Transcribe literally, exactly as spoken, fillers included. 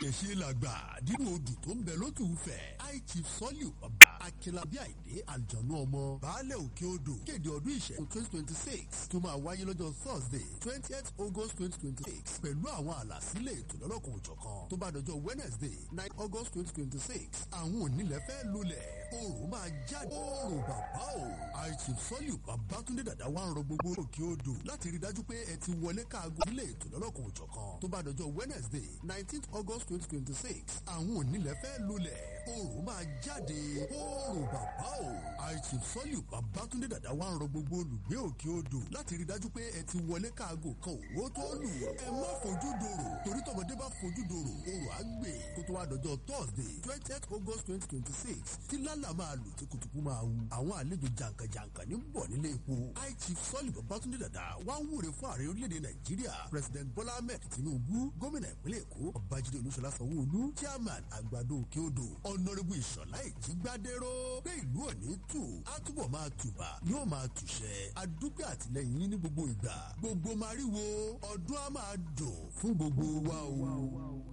ẹ̀ṣẹ̀ làgbà nínú odù tó ń bẹ lótú fẹ̀. Chief Sọ́líù Bàbá Akínlábí Àìdé àlùjọ̀nú ọmọ baálẹ̀ òkè odò kéde ọdún ìṣẹ́gun twenty twenty six tó máa wáyé lọ́jọ́ Thursday twentieth August twenty twenty six pẹ̀lú àwọn àlàsílẹ̀ ètò lọ́lọ́kan òjọ̀kan tó bá dọjọ́ Wednesday nine August twenty twenty six àwọn onílẹ̀ fẹ́ lulẹ̀ oòrùn máa jáde oòrùn bàbá o. Chief Sọ́líù Babátúndé Dàda wá ń rọ gbogbo òkè odò láti rí dájú pé ẹ ti wọlé káago nílé ètò lọ́lọ́kan òjọ̀kan tó bá dọjọ́ Wednesday nineteenth August twenty twenty six àwọn onílẹ̀ fẹ́ lulẹ̀ oòrùn máa jáde oòrùn bàbá o. Chief Sọ́líù Babátúndé Dàda wá ń rọ gbogbo olùgbé òkè odò láti rí dájú pé ẹ ti wọlé káago kan òwò tó lù. ẹ má fojú dòrò torí tọmọdé bá fojú dòrò oòrùn á gbé kó tó wá dọjọ́ Thursday twentieth August twenty twenty six tí lálà máa lù tí kùtùkù máa wù. àwọn àlejò jàǹkànjàǹkàn ní bọ̀ nílé epo. Chief Sọ́líù Babátúndé Dàda wá ń wúre fún ààrẹ orílẹ̀-èdè Nàìjíríà President Bọ́lá Ahmed Tinubu, gómìnà ìpínlẹ̀ Èkó Babájídé Olúṣọlá Sanwó-Olú, chairman àgbàdo òkè odò Honorable Ìṣọ̀lá Èjìgbádéró pé ìlú òní tù á túbọ̀ máa tùbà yóò máa tùṣẹ́ adúgbò àtìlẹ́yìn yín ní gbogbo ìgbà gbogbo máa rí wo ọdún á máa dùn fún gbogbo wa o.